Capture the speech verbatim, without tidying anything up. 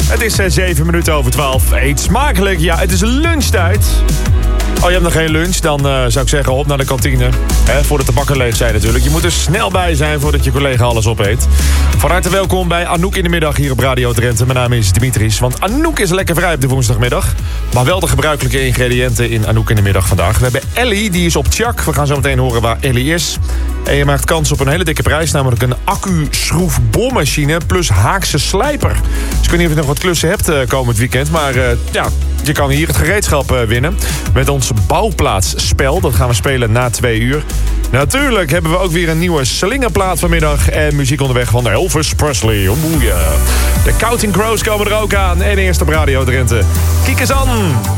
Het is uh, zeven minuten over twaalf. Eet smakelijk. Ja, het is lunchtijd. Oh, je hebt nog geen lunch? Dan uh, zou ik zeggen, op naar de kantine. Hè, voordat de bakken leeg zijn natuurlijk. Je moet er snel bij zijn voordat je collega alles opeet. Van harte welkom bij Anouk in de middag hier op Radio Drenthe. Mijn naam is Dimitris, want Anouk is lekker vrij op de woensdagmiddag. Maar wel de gebruikelijke ingrediënten in Anouk in de middag vandaag. We hebben Ellie, die is op Tjak. We gaan zo meteen horen waar Ellie is. En je maakt kans op een hele dikke prijs, namelijk een accu-schroefboormachine plus Haakse slijper. Dus ik weet niet of je nog wat klussen hebt uh, komend weekend, maar uh, ja, je kan hier het gereedschap uh, winnen met ons bouwplaatsspel. Dat gaan we spelen na twee uur. Natuurlijk hebben we ook weer een nieuwe slingerplaat vanmiddag en muziek onderweg van Elvis Presley. Oeh, ja. De Counting Crows komen er ook aan en eerst op Radio Drenthe. Kijk eens aan!